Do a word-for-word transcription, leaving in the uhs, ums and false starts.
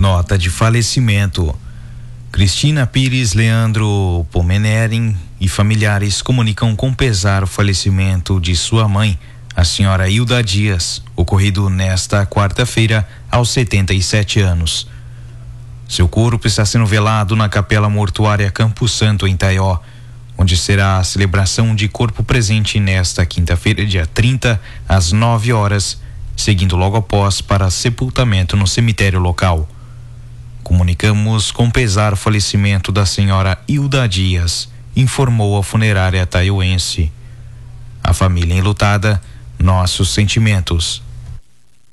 Nota de falecimento. Cristina Pires Leandro Pomenerin e familiares comunicam com pesar o falecimento de sua mãe, a senhora Hilda Dias, ocorrido nesta quarta-feira aos setenta e sete anos. Seu corpo está sendo velado na Capela Mortuária Campo Santo, em Taió, onde será a celebração de corpo presente nesta quinta-feira, dia trinta, às nove horas, seguindo logo após para sepultamento no cemitério local. Comunicamos com pesar o falecimento da senhora Hilda Dias, informou a funerária taioense. A família enlutada, nossos sentimentos.